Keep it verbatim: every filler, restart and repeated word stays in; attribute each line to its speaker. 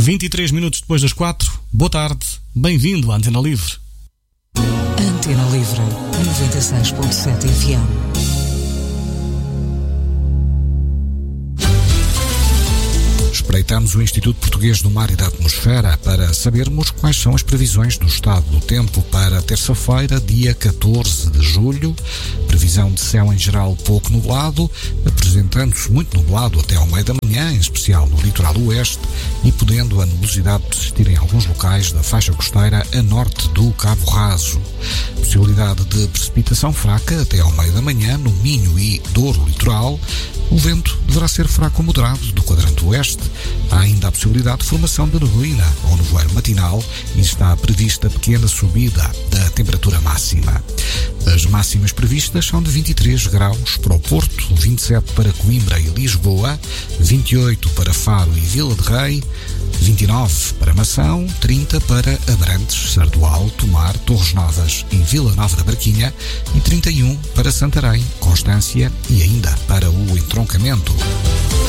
Speaker 1: vinte e três minutos depois das quatro. Boa tarde, bem-vindo à Antena Livre.
Speaker 2: Antena Livre, noventa e seis ponto sete F M.
Speaker 3: Espreitamos o Instituto Português do Mar e da Atmosfera para sabermos quais são as previsões do estado do tempo para terça-feira, dia catorze de julho. Previsão de céu em geral pouco nublado, apresentando-se muito nublado até ao meio da manhã, em especial no litoral oeste, e podendo a nebulosidade persistir em alguns locais da faixa costeira a norte do Cabo Raso. Possibilidade de precipitação fraca até ao meio da manhã no Minho e Douro Litoral. O vento deverá ser fraco a moderado do quadrante oeste. Há ainda a possibilidade de formação de neblina ou nevoeiro matinal e está prevista pequena subida da temperatura máxima. As máximas previstas são de vinte e três graus para o Porto, vinte e sete para Coimbra e Lisboa, vinte e oito para Faro e Vila de Rei, vinte e nove para Mação, trinta para Abrantes, Sardual, Tomar, Torres Novas e Vila Nova da Barquinha e trinta e um para Santarém, Constância e ainda para o Entroncamento.